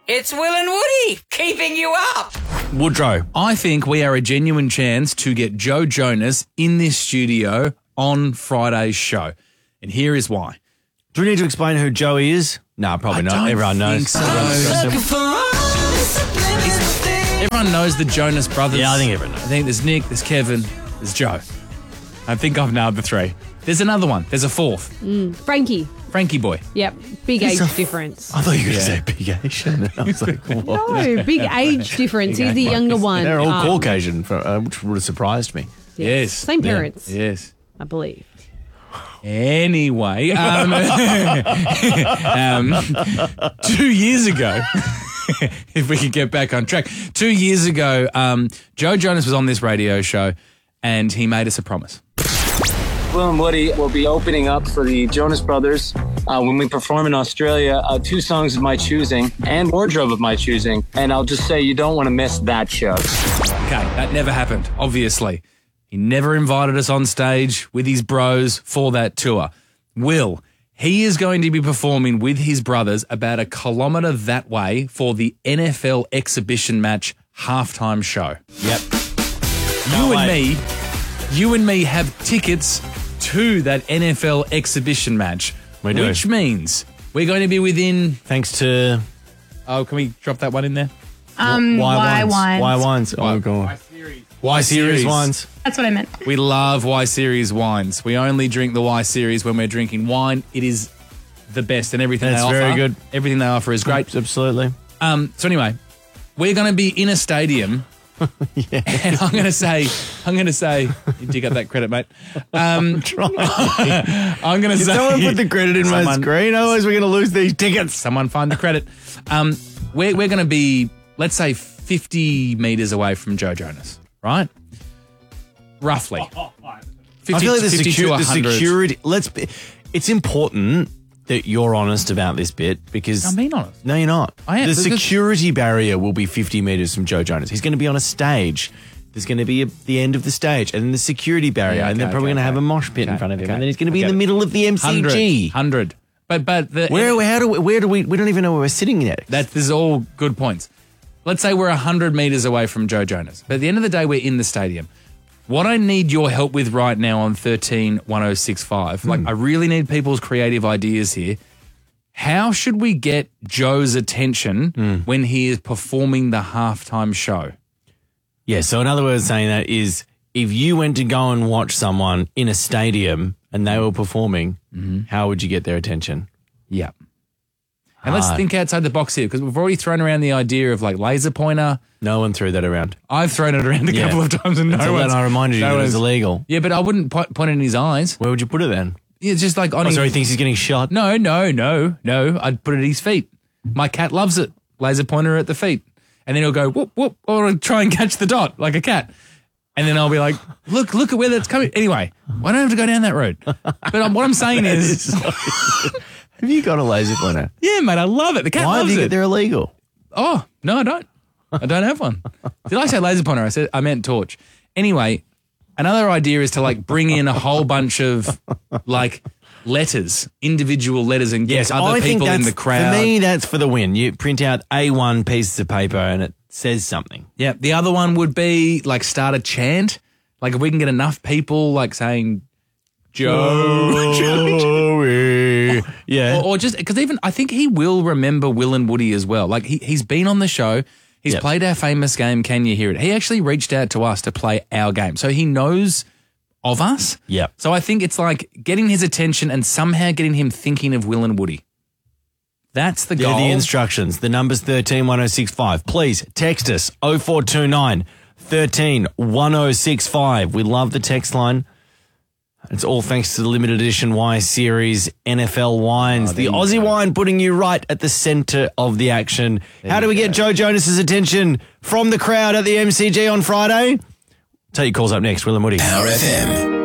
It's Will and Woody keeping you up. Woodrow, I think we are a genuine chance to get Joe Jonas in this studio on Friday's show. And here is why. Do we need to explain who Joey is? No, probably not. Everyone knows. So. Everyone knows the Jonas Brothers. Yeah, I think everyone knows. I think there's Nick, there's Kevin, there's Joe. I think I've nailed the three. There's another one. There's a fourth. Frankie. Frankie boy. Yep. Big age difference. I thought you were going to say big Asian. I was like, what? No, big age difference. He's the younger one. They're all Caucasian, which would have surprised me. Yes. Same parents. Yes. I believe. Anyway, 2 years ago, if we could get back on track, 2 years ago, Joe Jonas was on this radio show and he made us a promise. Will and Woody will be opening up for the Jonas Brothers when we perform in Australia, 2 songs of my choosing and wardrobe of my choosing. And I'll just say you don't want to miss that show. Okay, that never happened, obviously. He never invited us on stage with his bros for that tour. Will, he is going to be performing with his brothers about a kilometre that way for the NFL exhibition match halftime show. Yep. You and me have tickets to that NFL exhibition match. We do. Which means we're going to be within... Thanks to... Oh, can we drop that one in there? Y wines. Y wines. Oh, God. Y Series wines. That's what I meant. We love Y Series wines. We only drink the Y Series when we're drinking wine. It is the best, and everything That's they offer. very good. Everything they offer is great. Absolutely. So anyway, we're going to be in a stadium. And I'm going to say, you dig up that credit, mate. I'm going to say, someone put the credit in my screen, otherwise we're going to lose these tickets. Someone find the credit. We're going to be, let's say, 50 metres away from Joe Jonas, right? Roughly. 50, I feel like the 50 to 100. security. It's important that you're honest about this bit because I'm being honest. No, you're not. I am. The security barrier will be 50 metres from Joe Jonas. He's going to be on a stage. There's going to be the end of the stage, and then the security barrier, and they're probably going to have a mosh pit in front of him, and then he's going to be in the middle of the MCG. 100. But where do we don't even know where we're sitting yet. This is all good points. Let's say we're 100 metres away from Joe Jonas. But at the end of the day, we're in the stadium. What I need your help with right now on 131065, I really need people's creative ideas here. How should we get Joe's attention when he is performing the halftime show? Yeah, so another way of saying that is if you went to go and watch someone in a stadium and they were performing, how would you get their attention? Yeah. And let's think outside the box here because we've already thrown around the idea of laser pointer. No one threw that around. I've thrown it around a couple of times and no one's... I reminded you that it was illegal. Yeah, but I wouldn't point it in his eyes. Where would you put it then? Yeah, it's just on his... So he thinks he's getting shot? No. I'd put it at his feet. My cat loves it. Laser pointer at the feet. And then he'll go, whoop, whoop, or I'll try and catch the dot like a cat. And then I'll be like, look at where that's coming. Anyway, I don't have to go down that road. But what I'm saying is... Have you got a laser pointer? Yeah, mate, I love it. The cat loves it. They're illegal? Oh, no, I don't. I don't have one. Did I say laser pointer? I meant torch. Anyway, another idea is to bring in a whole bunch of letters, individual letters, and get other people in the crowd. For me, that's for the win. You print out A1 pieces of paper and it says something. Yeah. The other one would be start a chant. If we can get enough people saying Joey. Yeah. Or just because I think he will remember Will and Woody as well. He's been on the show. He's played our famous game, Can You Hear It? He actually reached out to us to play our game. So he knows of us. Yep. So I think it's getting his attention and somehow getting him thinking of Will and Woody. That's the goal. The instructions. The number's 131065. Please text us 0429 131065. We love the text line. It's all thanks to the limited edition Y Series NFL wines. The Aussie wine putting you right at the centre of the action. How do we get Joe Jonas's attention from the crowd at the MCG on Friday? Tell your calls up next, Will and Woody. Power FM.